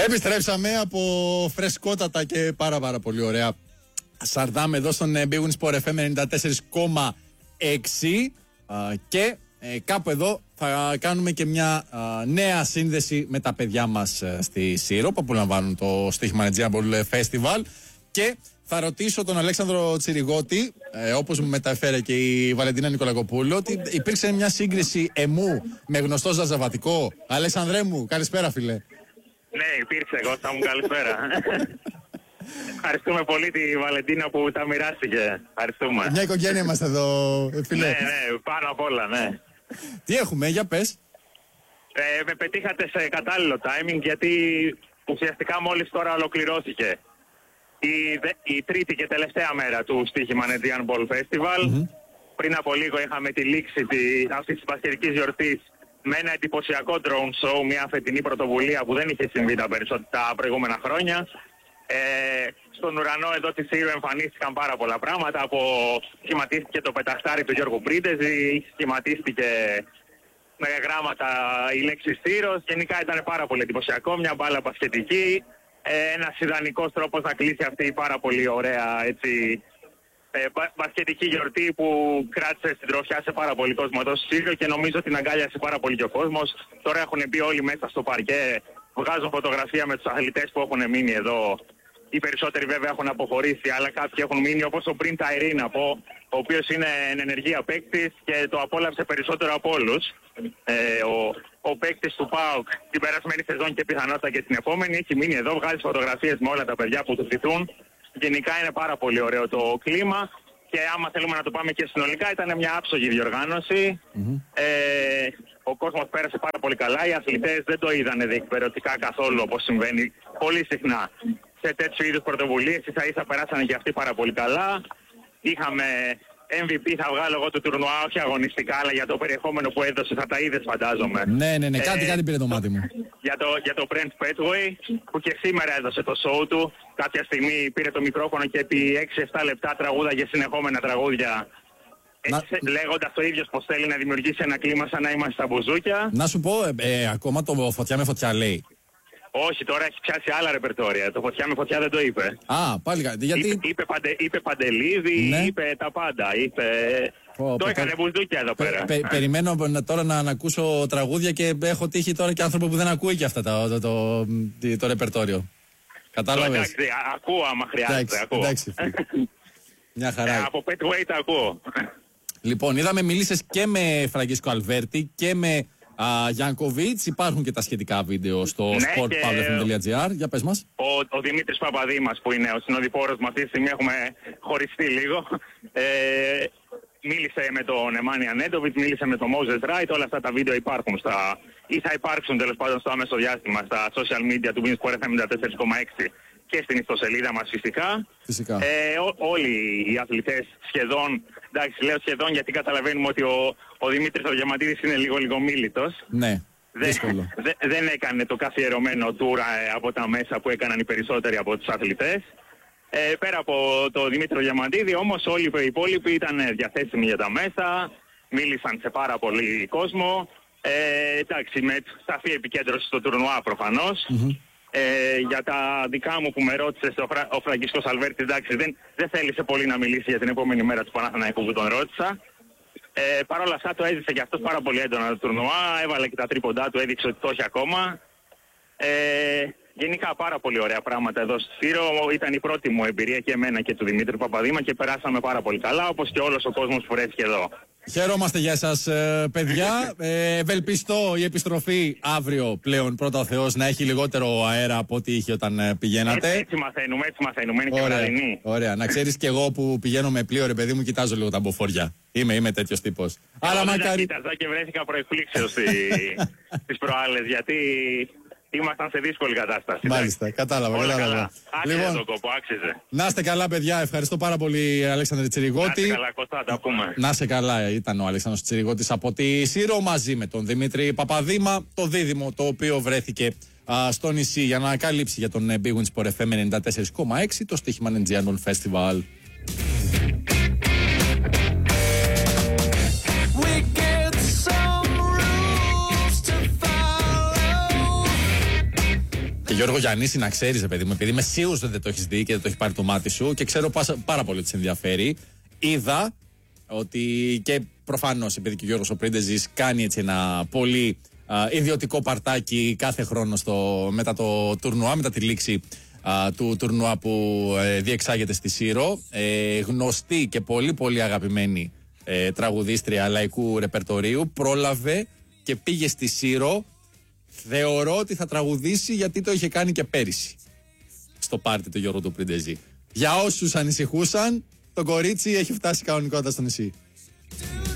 Επιστρέψαμε από φρεσκότατα και πάρα πολύ ωραία Σαρδάμ εδώ στον Big Win Sport FM 94,6 και κάπου εδώ θα κάνουμε και μια νέα σύνδεση με τα παιδιά μας στη Σύρο που απολαμβάνουν το στοίχημα Aegean Festival και θα ρωτήσω τον Αλέξανδρο Τσιριγώτη, όπως μου μεταφέρε και η Βαλεντίνα Νικολακοπούλου, ότι υπήρξε μια σύγκριση εμού με γνωστό ζαζαβατικό. Αλέξανδρέ μου, καλησπέρα φίλε. Ναι, υπήρξε, Κώστα μου, καλησπέρα. Ευχαριστούμε πολύ τη Βαλεντίνα που τα μοιράστηκε. Ευχαριστούμε. Μια οικογένεια είμαστε εδώ, φίλε. Ναι, πάνω απ' όλα, ναι. Τι έχουμε, για πες. Με πετύχατε σε κατάλληλο timing γιατί ουσιαστικά μόλις τώρα ολοκληρώθηκε η τρίτη και τελευταία μέρα του στοίχημα Aegean Ball Festival. Πριν από λίγο είχαμε τη λήξη αυτής της πασχετικής γιορτής με ένα εντυπωσιακό drone show, μια φετινή πρωτοβουλία που δεν είχε συμβεί τα προηγούμενα χρόνια. Στον ουρανό εδώ της Σύρου εμφανίστηκαν πάρα πολλά πράγματα. Σχηματίστηκε το πεταχτάρι του Γιώργου Πρίντεζη, σχηματίστηκε με γράμματα η λέξη Σύρος. Γενικά ήταν πάρα πολύ εντυπωσιακό, μια μπάλα μπασκετική. Ένας ιδανικός τρόπος να κλείσει αυτή η πάρα πολύ ωραία μπασκετική γιορτή που κράτησε στην τροφιά σε πάρα πολύ κόσμο εδώ στη Σύρο και νομίζω την αγκάλιασε πάρα πολύ και ο κόσμος. Τώρα έχουν μπει όλοι μέσα στο παρκέ, βγάζουν φωτογραφία με τους αθλητές που έχουν μείνει εδώ. Οι περισσότεροι βέβαια έχουν αποχωρήσει, αλλά κάποιοι έχουν μείνει, όπως ο Πριν Ταϊρίν, ο οποίος είναι ενεργεία παίκτης και το απόλαυσε περισσότερο από όλους. Ο παίκτης του ΠΑΟΚ την περασμένη σεζόν και πιθανότατα και την επόμενη έχει μείνει εδώ, βγάζει φωτογραφίες με όλα τα παιδιά που του ζητούν. Γενικά είναι πάρα πολύ ωραίο το κλίμα και άμα θέλουμε να το πάμε και συνολικά ήταν μια άψογη διοργάνωση. Ο κόσμος πέρασε πάρα πολύ καλά, οι αθλητές δεν το είδανε διεκπαιρεωτικά καθόλου όπως συμβαίνει πολύ συχνά σε τέτοιου είδους πρωτοβουλίες. Ίσα-ίσα περάσανε και αυτοί πάρα πολύ καλά. Είχαμε MVP, θα βγάλω εγώ το τουρνουά, όχι αγωνιστικά, αλλά για το περιεχόμενο που έδωσε, θα τα είδες φαντάζομαι. Ναι, κάτι πήρε το μάτι μου. Για το Brent Petway, που και σήμερα έδωσε το show του. Κάποια στιγμή πήρε το μικρόφωνο και επί 6-7 λεπτά τραγούδαγε συνεχόμενα τραγούδια. Λέγοντας το ίδιο πως θέλει να δημιουργήσει ένα κλίμα σαν να είμαστε στα μπουζούκια. Να σου πω, ακόμα το Φωτιά με Φωτιά λέει. Όχι, τώρα έχει πιάσει άλλα ρεπερτόρια. Το Φωτιά με Φωτιά δεν το είπε. Πάλι κάτι. Γιατί... Είπε Παντελίδη, ναι. Είπε τα πάντα. Το έκανε μπουζούκια εδώ πέρα. Περιμένω τώρα να ακούσω τραγούδια και έχω τύχει τώρα και άνθρωπο που δεν ακούει και αυτά το ρεπερτόριο. Κατάλαβες. Εντάξει, ακούω άμα χρειάζεται. Εντάξει. Μια χαρά. Από Petway τα ακούω. Λοιπόν, μιλήσες και με Φραγκίσκο Αλβέρτη και με Γιάνκοβιτς. Υπάρχουν και τα σχετικά βίντεο στο sportpavlefm.gr. Για πες μας. Ο Δημήτρης Παπαδήμας που είναι ο συνοδοιπόρος μας αυτή τη στιγμή, έχουμε χωριστεί λίγο. Μίλησε με τον Εμάνια Νέντοβιτς, μίλησε με τον Moses Wright. Όλα αυτά τα βίντεο υπάρχουν ή θα υπάρξουν τέλος πάντων στο άμεσο διάστημα στα social media του Winsport FM 94,6 και στην ιστοσελίδα μας φυσικά. Όλοι οι αθλητές σχεδόν, εντάξει λέω σχεδόν γιατί καταλαβαίνουμε ότι ο Δημήτρης ο Διαμαντίδης είναι λίγο μίλητος. Ναι, δύσκολο. Δεν έκανε το καθιερωμένο τούρα από τα μέσα που έκαναν οι περισσότεροι από τους αθλητές. Πέρα από το Δημήτρη Διαμαντίδη όμως όλοι οι υπόλοιποι ήταν διαθέσιμοι για τα μέσα, μίλησαν σε πάρα πολύ κόσμο. Εντάξει, με σαφή επικέντρωση στο τουρνουά προφανώς. Για τα δικά μου που με ρώτησε ο Φραγκίσκος Αλβέρτης, εντάξει, δεν θέλησε πολύ να μιλήσει για την επόμενη μέρα του Παναθηναϊκού που τον ρώτησα. Παρ' όλα αυτά το έζησε και αυτός πάρα πολύ έντονα το τουρνουά, έβαλε και τα τρίποντά του, έδειξε ότι το έχει ακόμα. Γενικά πάρα πολύ ωραία πράγματα εδώ στη Σύρο. Ήταν η πρώτη μου εμπειρία και εμένα και του Δημήτρη Παπαδήμα και περάσαμε πάρα πολύ καλά, όπως και όλος ο κόσμος που βρέθηκε εδώ. Χαιρόμαστε για εσάς παιδιά. Ευελπιστώ η επιστροφή αύριο πλέον πρώτα ο Θεός να έχει λιγότερο αέρα από ό,τι είχε όταν πηγαίνατε. Έτσι μαθαίνουμε, είναι και βραδινή. Ωραία, να ξέρεις και εγώ που πηγαίνω με πλοίο ρε παιδί μου κοιτάζω λίγο τα μποφόρια. Είμαι τέτοιος τύπος. Αλλά μακάρι... Κοίταζα και βρέθηκα προεκπλήξεως τις προάλλες γιατί... Ήμασταν σε δύσκολη κατάσταση. Μάλιστα, κατάλαβα. Άξιζε τον κόπο, άξιζε. Να είστε καλά, παιδιά. Ευχαριστώ πάρα πολύ, Αλέξανδρε Τσιριγώτη. Να είστε καλά, Κώστα, τα πούμε. Να είστε καλά, ήταν ο Αλέξανδρος Τσιριγώτης από τη Σύρο μαζί με τον Δημήτρη Παπαδήμα, το δίδυμο το οποίο βρέθηκε στο νησί για να καλύψει για τον Big Win Sport FM 94,6 το στοίχημα Aegean Festival. Και Γιώργο Γιαννίση, να ξέρεις, παιδί μου, επειδή είμαι σίγουρος ότι δεν το έχεις δει και δεν το έχει πάρει το μάτι σου και ξέρω πάρα πολύ ότι σε ενδιαφέρει, είδα ότι και προφανώς επειδή και ο Γιώργος ο Πρίντεζης κάνει έτσι ένα πολύ ιδιωτικό παρτάκι κάθε χρόνο μετά το τουρνουά, μετά τη λήξη του τουρνουά που διεξάγεται στη Σύρο, γνωστή και πολύ πολύ αγαπημένη τραγουδίστρια λαϊκού ρεπερτορίου, πρόλαβε και πήγε στη Σύρο. Θεωρώ ότι θα τραγουδήσει γιατί το είχε κάνει και πέρυσι στο πάρτι του Γιώργου του Πριντεζή. Για όσους ανησυχούσαν, το κορίτσι έχει φτάσει κανονικότητα στο νησί.